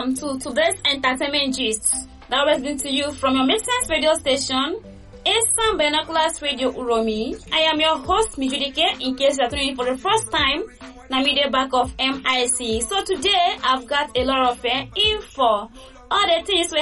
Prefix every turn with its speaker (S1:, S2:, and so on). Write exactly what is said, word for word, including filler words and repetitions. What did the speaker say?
S1: welcome to today's entertainment gist that was bring to you from your Make Sense radio station, Eastern Binoculars Radio Uromi. I am your host, Mijudike, in case you are tuning in for the first time, Namide back of M I C. So today, I've got a lot of uh, info, all the things we